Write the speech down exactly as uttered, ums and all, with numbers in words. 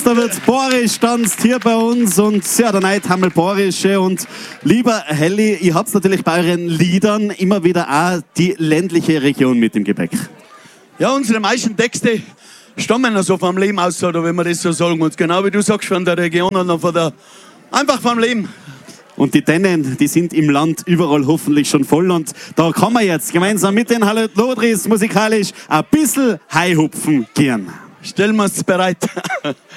da wird Borisch tanzt hier bei uns und ja, der Neidhammel Borische. Und lieber Helly, ihr habt natürlich bei euren Liedern immer wieder auch die ländliche Region mit im Gepäck. Ja, unsere meisten Texte stammen also vom Leben aus, oder wenn wir das so sagen. Und genau wie du sagst, von der Region und von der, einfach vom Leben. Und die Tennen, die sind im Land überall hoffentlich schon voll. Und da kann man jetzt gemeinsam mit den Hallo-Lodris musikalisch ein bisschen High hupfen gehen. Stellen wir es bereit.